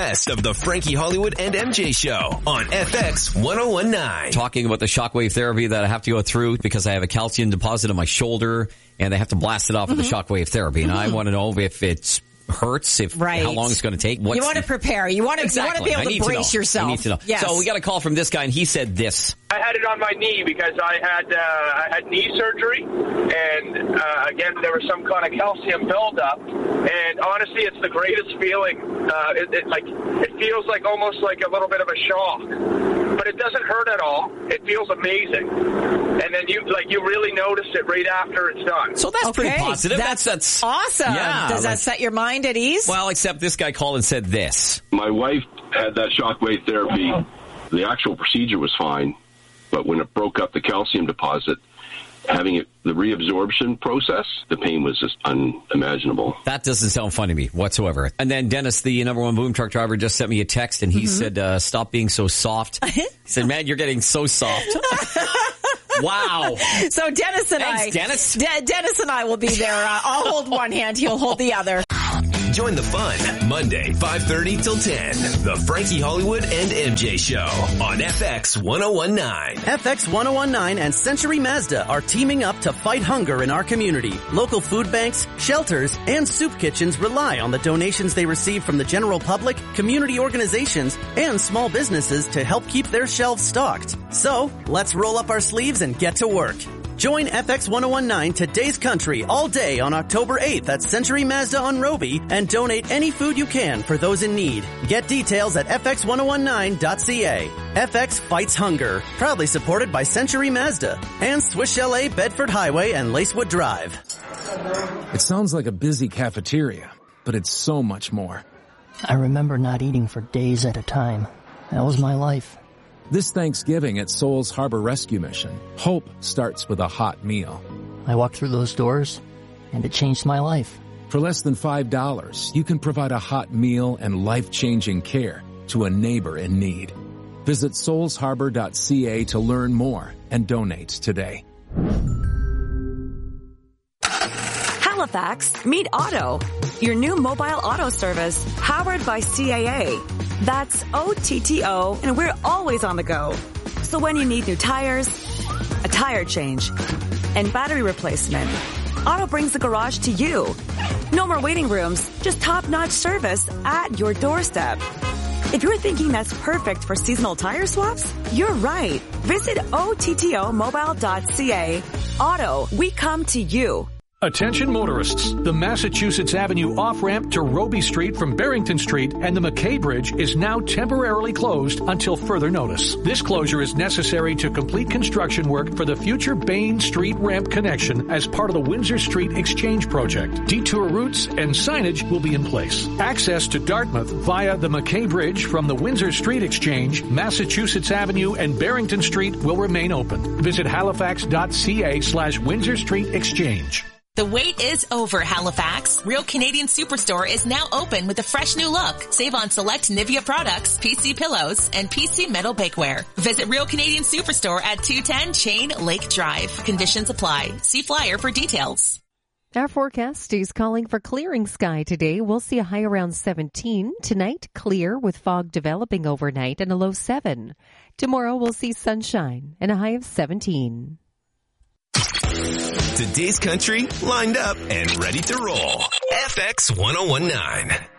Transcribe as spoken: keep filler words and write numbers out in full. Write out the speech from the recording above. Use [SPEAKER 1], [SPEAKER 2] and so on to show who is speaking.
[SPEAKER 1] Best of the Frankie Hollywood and M J Show on F X one oh one nine.
[SPEAKER 2] Talking about the shockwave therapy that I have to go through because I have a calcium deposit on my shoulder and they have to blast it off mm-hmm. with the shockwave therapy. And mm-hmm. I want to know if it's hurts, if
[SPEAKER 3] right.
[SPEAKER 2] how long it's going to take. What's
[SPEAKER 3] you want to prepare. You want to,
[SPEAKER 2] exactly.
[SPEAKER 3] you want to be able to brace
[SPEAKER 2] to
[SPEAKER 3] yourself.
[SPEAKER 2] I need to know.
[SPEAKER 3] Yes.
[SPEAKER 2] So we got a call from this guy, and he said this.
[SPEAKER 4] I had it on my knee because I had uh, I had knee surgery, and uh, again there was some kind of calcium buildup. And honestly, it's the greatest feeling. Uh, it, it like it feels like almost like a little bit of a shock, but it doesn't hurt at all. It feels amazing, and then you like you really notice it right after it's done.
[SPEAKER 2] So that's
[SPEAKER 3] okay.
[SPEAKER 2] pretty positive.
[SPEAKER 3] That's,
[SPEAKER 2] that's that's
[SPEAKER 3] awesome.
[SPEAKER 2] Yeah,
[SPEAKER 3] Does
[SPEAKER 2] like,
[SPEAKER 3] that set your mind at ease?
[SPEAKER 2] Well, except this guy called and said this.
[SPEAKER 5] My wife had that shockwave therapy. The actual procedure was fine, but when it broke up the calcium deposit, having it, the reabsorption process, the pain was just unimaginable.
[SPEAKER 2] That doesn't sound fun to me whatsoever. And then Dennis, the number one boom truck driver, just sent me a text, and he mm-hmm. said, uh, stop being so soft. He said, man, you're getting so soft. Wow.
[SPEAKER 3] So Dennis and
[SPEAKER 2] Thanks,
[SPEAKER 3] I,
[SPEAKER 2] Dennis.
[SPEAKER 3] De- Dennis and I will be there. Uh, I'll hold one hand, he'll hold the other.
[SPEAKER 1] Join the fun Monday, five thirty till ten. The Frankie Hollywood and M J Show on F X one oh one nine.
[SPEAKER 6] F X one oh one nine and Century Mazda are teaming up to fight hunger in our community. Local food banks, shelters, and soup kitchens rely on the donations they receive from the general public, community organizations, and small businesses to help keep their shelves stocked. So, let's roll up our sleeves and get to work. Join F X one oh one nine Today's Country all day on October eighth at Century Mazda on Roby and donate any food you can for those in need. Get details at f x one oh one nine dot c a. F X fights hunger. Proudly supported by Century Mazda and Swiss Chalet Bedford Highway and Lacewood Drive.
[SPEAKER 7] It sounds like a busy cafeteria, but it's so much more.
[SPEAKER 8] I remember not eating for days at a time. That was my life.
[SPEAKER 7] This Thanksgiving at Souls Harbor Rescue Mission, hope starts with a hot meal.
[SPEAKER 8] I walked through those doors, and it changed my life.
[SPEAKER 7] For less than five dollars, you can provide a hot meal and life-changing care to a neighbor in need. Visit souls harbor dot c a to learn more and donate today.
[SPEAKER 9] Halifax, meet Auto, your new mobile auto service powered by C A A. That's O T T O, and we're always on the go. So when you need new tires, a tire change, and battery replacement, Auto brings the garage to you. No more waiting rooms, just top-notch service at your doorstep. If you're thinking that's perfect for seasonal tire swaps, you're right. Visit O T T O mobile dot c a. Auto, we come to you.
[SPEAKER 10] Attention motorists, the Massachusetts Avenue off-ramp to Roby Street from Barrington Street and the McKay Bridge is now temporarily closed until further notice. This closure is necessary to complete construction work for the future Bain Street ramp connection as part of the Windsor Street Exchange project. Detour routes and signage will be in place. Access to Dartmouth via the McKay Bridge from the Windsor Street Exchange, Massachusetts Avenue and Barrington Street will remain open. Visit halifax dot c a slash Windsor Street Exchange.
[SPEAKER 11] The wait is over, Halifax. Real Canadian Superstore is now open with a fresh new look. Save on select Nivea products, P C pillows, and P C metal bakeware. Visit Real Canadian Superstore at two ten Chain Lake Drive. Conditions apply. See flyer for details.
[SPEAKER 12] Our forecast is calling for clearing sky today. We'll see a high around seventeen. Tonight, clear with fog developing overnight and a low seven. Tomorrow, we'll see sunshine and a high of seventeen.
[SPEAKER 1] Today's Country lined up and ready to roll. F X one oh one nine.